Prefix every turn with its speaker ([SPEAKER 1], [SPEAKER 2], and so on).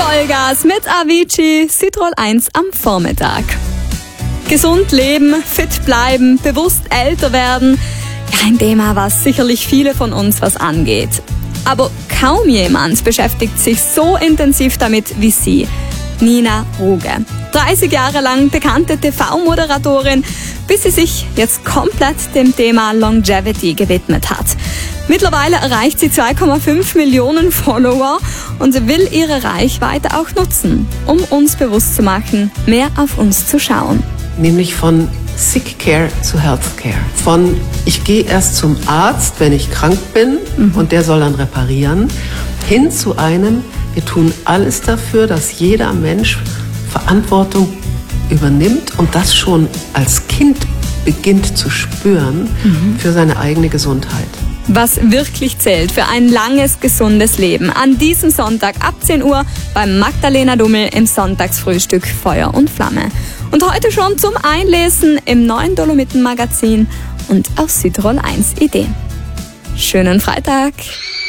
[SPEAKER 1] Vollgas mit Avicii, Südtirol 1 am Vormittag. Gesund leben, fit bleiben, bewusst älter werden. Ja, ein Thema, was sicherlich viele von uns was angeht. Aber kaum jemand beschäftigt sich so intensiv damit wie sie, Nina Ruge. 30 Jahre lang bekannte TV-Moderatorin, bis sie sich jetzt komplett dem Thema Longevity gewidmet hat. Mittlerweile erreicht sie 2,5 Millionen Follower und sie will ihre Reichweite auch nutzen, um uns bewusst zu machen, mehr auf uns zu schauen.
[SPEAKER 2] Nämlich von Sick Care zu Health Care. Von ich gehe erst zum Arzt, wenn ich krank bin und der soll dann reparieren, hin zu einem, wir tun alles dafür, dass jeder Mensch Verantwortung übernimmt und das schon als Kind beginnt zu spüren für seine eigene Gesundheit.
[SPEAKER 1] Was wirklich zählt für ein langes, gesundes Leben. An diesem Sonntag ab 10 Uhr beim Magdalena Dummel im Sonntagsfrühstück Feuer und Flamme. Und heute schon zum Einlesen im neuen Dolomiten-Magazin und auf Südtirol 1 Idee. Schönen Freitag!